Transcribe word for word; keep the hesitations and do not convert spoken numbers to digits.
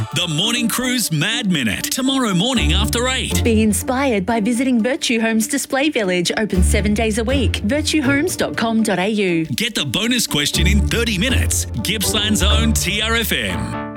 The Morning Cruise Mad Minute. Tomorrow morning after eight. Be inspired by visiting Virtue Homes Display Village, open seven days a week. virtue homes dot com dot a u. Get the bonus question in thirty minutes. Gippsland's own T R F M.